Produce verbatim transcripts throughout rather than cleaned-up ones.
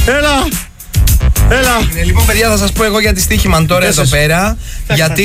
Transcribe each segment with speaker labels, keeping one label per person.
Speaker 1: Έλα! Έλα!
Speaker 2: Ε, λοιπόν, παιδιά, θα σας πω εγώ για τη στοίχημα τώρα εδώ πέρα. Γιατί.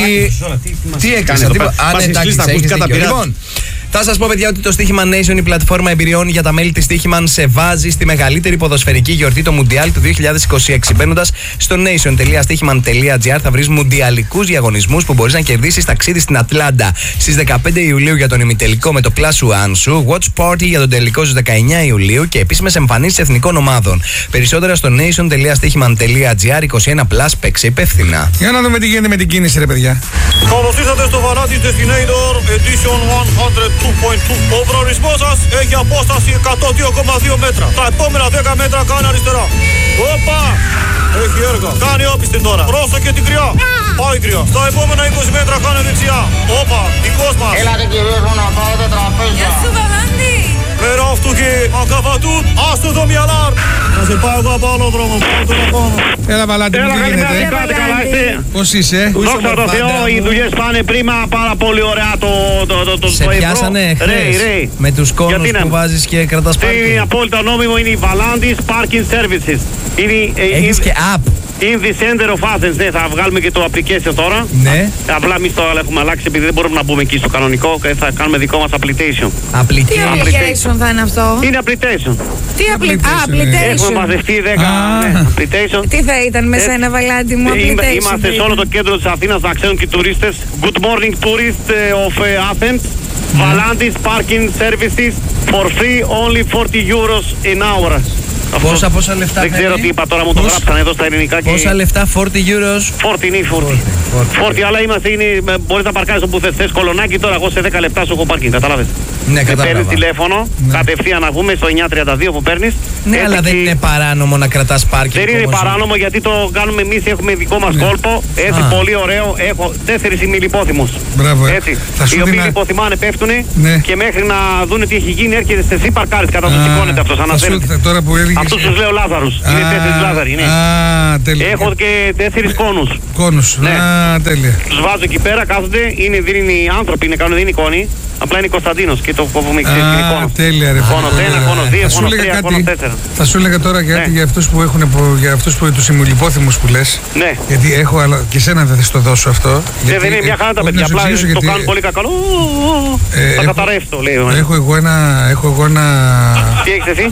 Speaker 2: Τι έκανα, τίποτα. Αν εντάξει, έχεις δίκιο. Λοιπόν, θα σας πω, παιδιά, ότι το Στοίχημα Nation, η πλατφόρμα εμπειριών για τα μέλη της Στοίχημαν, σε βάζει στη μεγαλύτερη ποδοσφαιρική γιορτή, το Μουντιάλ του δύο χιλιάδες είκοσι έξι. Μπαίνοντας στο nation τελεία στοίχημαν τελεία τζι άρ θα βρεις μουντιαλικούς διαγωνισμούς που μπορείς να κερδίσεις ταξίδι στην Ατλάντα στις δεκαπέντε Ιουλίου για τον ημιτελικό με το Plus One σου, Watch Party για τον τελικό στους δεκαεννιά Ιουλίου και επίσημες εμφανίσεις εθνικών ομάδων. Περισσότερα στο nation τελεία στοίχημαν τελεία τζι άρ. είκοσι ένα πλας, παίξε υπεύθυνα.
Speaker 1: Για να δούμε τι γίνεται με την κίνηση, ρε παιδιά.
Speaker 3: Καλώς ήρθατε στο Valantis Destinator Edition εκατόν δύο κόμμα δύο. Ο προορισμός σας έχει απόσταση εκατόν δύο κόμμα δύο μέτρα. Τα επόμενα δέκα μέτρα κάνε αριστερά. Όπα! Έχει έργα. Κάνει όπιστη τώρα. Πρόσεχε την κρυά. Πάει κρυά. Στα επόμενα είκοσι μέτρα κάνε δεξιά. Όπα! Δικός μας.
Speaker 4: Έλατε κυρίες μου να πάρετε τραπέζια.
Speaker 5: Γεια σου Βαλάντη.
Speaker 3: Πέρα αυτού και ακαβατούν. Άστο το μυαλάρ. Θα σε πάω εγώ από άλλο δρόμο. Πάω το να πάω.
Speaker 1: Έλα, Βαλάντη, τι γίνεται.
Speaker 6: Καλά είστε.
Speaker 1: Πώς είσαι?
Speaker 6: Δόξα τω Θεώ, οι δουλειές πάνε πρίμα, πάρα πολύ ωραία το, το, το, το,
Speaker 2: Σε
Speaker 6: το
Speaker 2: πιάσανε
Speaker 6: ευρώ.
Speaker 2: χθες
Speaker 6: Ρέι, ρέι.
Speaker 2: με τους κόνους που βάζεις και κρατάς
Speaker 6: Τι
Speaker 2: πάρκινγκ.
Speaker 6: είναι απόλυτα νόμιμο, είναι η Valantis Parking Services. Είναι,
Speaker 2: Έχεις
Speaker 6: in,
Speaker 2: και app.
Speaker 6: in the center of Athens, ναι, θα βγάλουμε και το application τώρα.
Speaker 2: Ναι.
Speaker 6: Απλά εμείς το έχουμε αλλάξει επειδή δεν μπορούμε να μπούμε εκεί στο κανονικό και θα κάνουμε δικό μας application.
Speaker 5: Τι
Speaker 2: Application.
Speaker 5: application θα είναι αυτό?
Speaker 6: Είναι application.
Speaker 5: Τι
Speaker 1: Application,
Speaker 5: application?
Speaker 6: Έχουμε μαζευτεί δέκα ναι, application.
Speaker 5: Τι θα ήταν μέσα ένα Βαλάντη μου,
Speaker 6: Είμα-
Speaker 5: application?
Speaker 6: Είμαστε σε όλο το κέντρο της Αθήνας να ξέρουν και οι τουρίστες. Good morning tourists of uh, Athens. Valantis parking services for free, only forty euros an hour.
Speaker 2: Πόσα, πόσα λεφτά
Speaker 6: Δεν ξέρω
Speaker 2: παίρνει?
Speaker 6: τι είπα τώρα, μου το
Speaker 1: Πώς?
Speaker 6: γράψανε εδώ στα ελληνικά και...
Speaker 2: Πόσα λεφτά, φορτί euros.
Speaker 6: Φόρτι είναι φόρτι. Φόρτι, αλλά είμαστε, είναι, μπορείς να παρκάρεις όπου θες. Θες Κολονάκι, τώρα εγώ σε δέκα λεπτά σου έχω πάρκινγκ, καταλάβες.
Speaker 2: Ναι,
Speaker 6: Παίρνεις
Speaker 2: κατάλαβα.
Speaker 6: τηλέφωνο, κατευθείαν να βγούμε στο εννιά τριάντα δύο που παίρνεις.
Speaker 2: Ναι,
Speaker 6: Έτσι
Speaker 2: αλλά δεν
Speaker 6: και-
Speaker 2: είναι παράνομο να κρατάς πάρκινγκ.
Speaker 6: Δεν είναι
Speaker 2: όμως.
Speaker 6: παράνομο γιατί το κάνουμε εμείς, έχουμε δικό μας κόλπο. Έτσι,
Speaker 2: Α.
Speaker 6: πολύ ωραίο. Έχω τέσσερις ημιλιπόθυμους.
Speaker 1: Μπράβο, ε.
Speaker 6: Έτσι.
Speaker 1: Θα σου
Speaker 6: Οι οποίοι
Speaker 1: δίνα-
Speaker 6: λιποθυμάνε, πέφτουνε
Speaker 1: Ναι.
Speaker 6: και μέχρι να δούνε τι έχει γίνει, έρχεται εσύ παρκάρεις κατά το
Speaker 1: Α,
Speaker 6: σηκώνεται αυτός.
Speaker 1: θα σου-
Speaker 6: Αναφέρεται.
Speaker 1: Τώρα που έλεγες.
Speaker 6: Αυτούς τους λέω Λάζαρους. Είναι τέσσερις Λάζαροι. Ναι.
Speaker 1: Α, τέλεια.
Speaker 6: Έχω και τέσσερις κόνους.
Speaker 1: Κόνους.
Speaker 6: Ναι.
Speaker 1: Α, τέλεια.
Speaker 6: Τους βάζω εκεί πέρα, κάθονται, είναι, δεν είναι οι άνθρωποι, είναι κανονικοί, δεν είναι εικόνοι. Απλά είναι Κωνσταντίνος και το κόβουμε ξέρεις την
Speaker 1: Α,
Speaker 6: εικόνα.
Speaker 1: τέλεια, ρε.
Speaker 6: Κόνος
Speaker 1: πολύ
Speaker 6: ένα,
Speaker 1: ωραία.
Speaker 6: κόνος δύο,
Speaker 1: Θα σου
Speaker 6: κόνος
Speaker 1: έλεγα
Speaker 6: τρία,
Speaker 1: κάτι-
Speaker 6: κόνος τέσσερα.
Speaker 1: Θα σου έλεγα τώρα κάτι
Speaker 6: Ναι.
Speaker 1: για αυτούς που έχουν, που- για αυτούς που τους ημιλιπόθυμους που λες.
Speaker 6: Ναι.
Speaker 1: Γιατί έχω, αλλά και σένα δεν θα το δώσω αυτό.
Speaker 6: Δεν
Speaker 1: γιατί-
Speaker 6: δεν είναι μια χαρά τα
Speaker 1: όχι,
Speaker 6: παιδιά,
Speaker 1: να σου
Speaker 6: απλά
Speaker 1: εξηγήσω
Speaker 6: το
Speaker 1: γιατί-
Speaker 6: κάνουν πολύ κακό.
Speaker 1: Ε,
Speaker 6: Θα
Speaker 1: έχω-
Speaker 6: καταρρεύσει το λέει. ο ένας.
Speaker 1: Έχω εγώ ένα. Έχω εγώ ένα.
Speaker 6: Τι έχεις εσύ?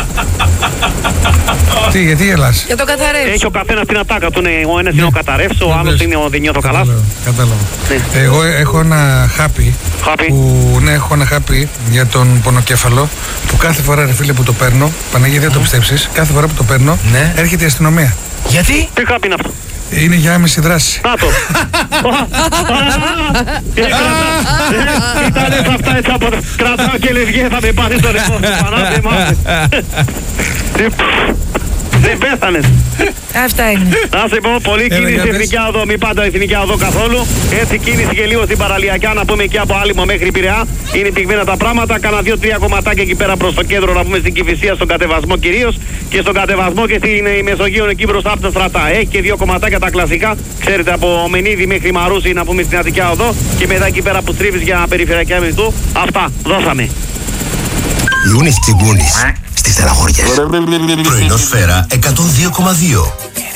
Speaker 1: Τι, γιατί γελάς?
Speaker 5: Για το καταρρεύσω.
Speaker 6: Έχει ο καθένας την ατάκα του. Ναι, ο ένας είναι ο καταρρεύς, ο
Speaker 1: Ναι,
Speaker 6: άλλος
Speaker 1: πες.
Speaker 6: είναι ο δεν νιώθω καλά.
Speaker 1: Κατάλαβα, κατάλαβα.
Speaker 6: Ναι.
Speaker 1: Εγώ έχω ένα χάπι.
Speaker 6: Χάπι.
Speaker 1: Που, ναι, έχω ένα χάπι για τον πονοκέφαλο που κάθε φορά, ρε φίλε, που το παίρνω, Παναγία δεν το πιστέψεις, κάθε φορά που το παίρνω,
Speaker 2: Ναι.
Speaker 1: έρχεται η αστυνομία.
Speaker 2: Γιατί?
Speaker 6: Τι χάπι είναι αυτό?
Speaker 1: Είναι για άμεση δράση.
Speaker 6: Να το. Ήτανε αυτά έτσι από το κρατάω και λευγέ θα με πάνε στο ρεκόρ. Πανάτε μάθε. Δεν πέθανες.
Speaker 5: Αυτά είναι.
Speaker 6: Να σε πω, πολύ
Speaker 1: Έλα,
Speaker 6: κίνηση
Speaker 1: για
Speaker 6: στην
Speaker 1: πες.
Speaker 6: Εθνική Οδό, μην πάντα Εθνική Οδό καθόλου. Έτσι κίνηση και λίγο στην παραλιακά, να πούμε και από Άλυμο μέχρι Πειραιά. Είναι πυγμένα τα πράγματα. Κάνα δύο-τρία κομματάκια εκεί πέρα προς το κέντρο, να πούμε στην Κηφισία, στον κατεβασμό κυρίως. Και στον κατεβασμό και στην ε, Μεσογείο εκεί μπροστά από τα στρατά. Έχει και δύο κομματάκια τα κλασικά. Ξέρετε, από Μενίδη μέχρι Μαρούσι, να πούμε στην Αττική Οδό. Και μετά εκεί πέρα που στρίβεις για περιφερειακά μισθού. Αυτά, δώσαμε.
Speaker 7: Ιούνις Τσιγκούνης στις Στεναχώριες. Πρωινό Σφαίρα εκατόν δύο κόμμα δύο.